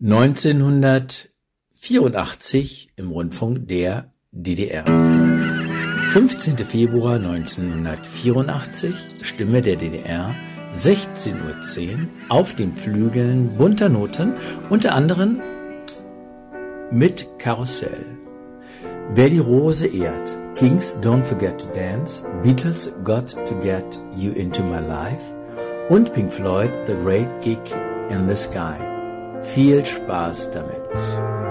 1984 im Rundfunk der DDR. 15. Februar 1984, Stimme der DDR, 16:10 Uhr, auf den Flügeln bunter Noten, unter anderem mit Karussell. Wer die Rose ehrt, Kings Don't Forget to Dance, Beatles Got to Get You Into My Life und Pink Floyd The Great Gig in the Sky. Viel Spaß damit!